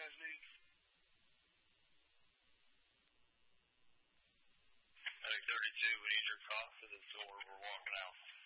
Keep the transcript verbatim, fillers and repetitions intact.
guys need? I think thirty-two, we need your cost to the door. We're walking out.